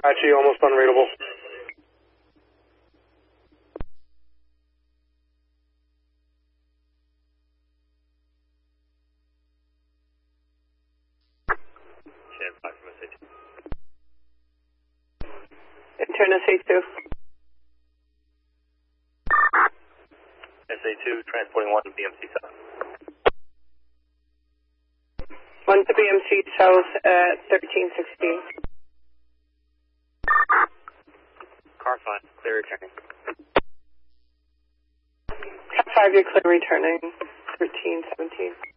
Apache, almost unreadable. Intern SA2. SA2, transporting 1 to BMC South. 1 to BMC South at 1316. Car 5, clear returning. Car 5, you're clear returning. 1317.